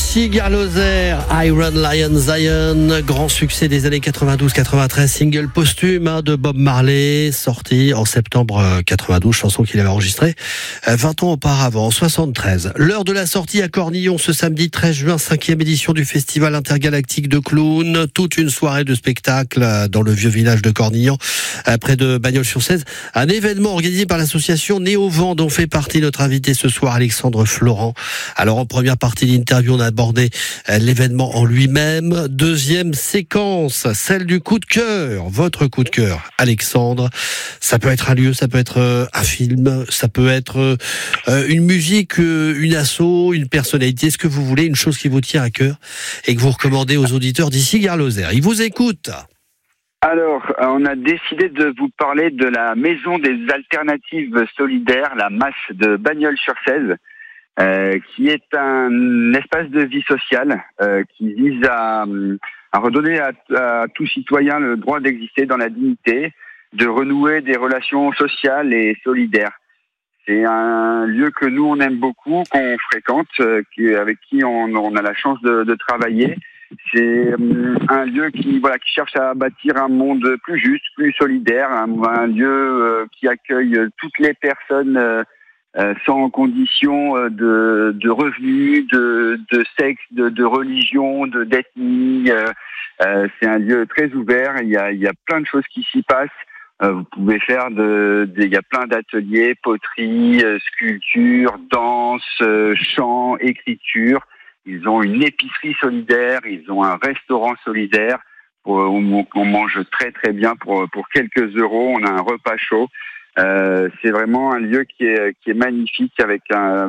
Ici Gare Lozère, Iron Lion Zion, grand succès des années 92-93, single posthume de Bob Marley, sorti en septembre 92, chanson qu'il avait enregistrée 20 ans auparavant, en 73. L'heure de la sortie à Cornillon ce samedi 13 juin, 5e édition du Festival intergalactique de clowns, toute une soirée de spectacle dans le vieux village de Cornillon, près de Bagnols-sur-Cèze. Un événement organisé par l'association Néo-Vent dont fait partie notre invité ce soir, Alexandre Florent. Alors en première partie d'interview, on a abordé l'événement en lui-même. Deuxième séquence, celle du coup de cœur. Votre coup de cœur, Alexandre. Ça peut être un lieu, ça peut être un film, ça peut être une musique, une asso, une personnalité, ce que vous voulez, une chose qui vous tient à cœur et que vous recommandez aux auditeurs d'ici Gare Lozère. Ils vous écoutent. Alors, on a décidé de vous parler de la Maison des Alternatives Solidaires, la MAS de Bagnols-sur-Cèze, qui est un espace de vie sociale qui vise à redonner à tout citoyen le droit d'exister dans la dignité, de renouer des relations sociales et solidaires. C'est un lieu que nous, on aime beaucoup, qu'on fréquente, avec qui on a la chance de travailler. C'est un lieu qui cherche à bâtir un monde plus juste, plus solidaire, un lieu qui accueille toutes les personnes sans condition de revenus, de sexe, de religion, d'ethnie. C'est un lieu très ouvert. Il y a plein de choses qui s'y passent. Vous pouvez faire il y a plein d'ateliers, poterie, sculpture, danse, chant, écriture. Ils ont une épicerie solidaire, ils ont un restaurant solidaire où on mange très très bien pour quelques euros. On a un repas chaud. C'est vraiment un lieu qui est magnifique avec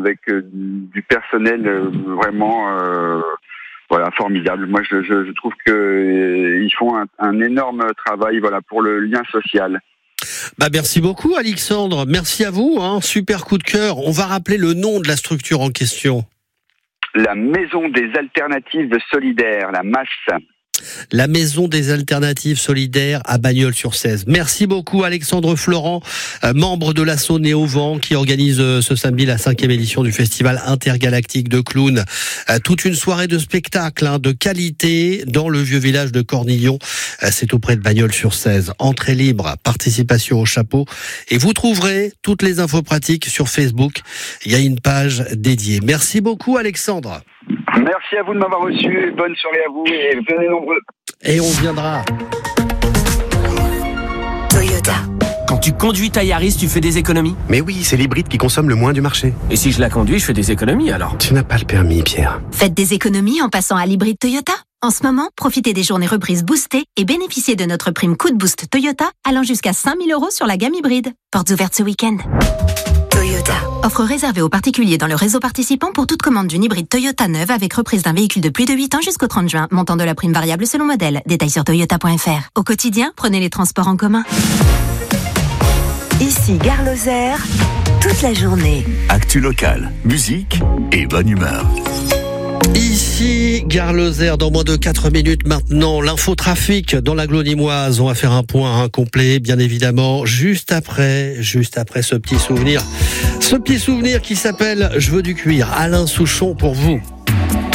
du personnel vraiment formidable. Moi je trouve que ils font un énorme travail pour le lien social. Merci beaucoup Alexandre, merci à vous, super coup de cœur. On va rappeler le nom de la structure en question. La Maison des Alternatives Solidaires, la MAS. La Maison des Alternatives Solidaires à Bagnols-sur-Cèze. Merci beaucoup Alexandre Florent, membre de l'asso Néo-Vent qui organise ce samedi la 5e édition du Festival intergalactique de clowns. Toute une soirée de spectacle de qualité dans le vieux village de Cornillon. C'est auprès de Bagnols-sur-Cèze. Entrée libre, participation au chapeau. Et vous trouverez toutes les infos pratiques sur Facebook. Il y a une page dédiée. Merci beaucoup Alexandre. Merci à vous de m'avoir reçu, bonne soirée à vous et venez nombreux. Et on viendra. Toyota. Quand tu conduis ta Yaris, tu fais des économies? Mais oui, c'est l'hybride qui consomme le moins du marché. Et si je la conduis, je fais des économies alors? Tu n'as pas le permis, Pierre. Faites des économies en passant à l'hybride Toyota. En ce moment, profitez des journées reprises boostées et bénéficiez de notre prime coup de boost Toyota allant jusqu'à 5 000 € sur la gamme hybride. Portes ouvertes ce week-end. Toyota. Offre réservée aux particuliers dans le réseau participant pour toute commande d'une hybride Toyota neuve avec reprise d'un véhicule de plus de 8 ans jusqu'au 30 juin. Montant de la prime variable selon modèle. Détails sur toyota.fr. Au quotidien, prenez les transports en commun. Ici Gare Lozère, toute la journée. Actu locale, musique et bonne humeur. Ici, Gare Lozère, dans moins de 4 minutes maintenant, l'infotrafic dans l'agglo nîmoise. On va faire un point complet, bien évidemment, juste après ce petit souvenir. Ce petit souvenir qui s'appelle « Je veux du cuir ». Alain Souchon pour vous.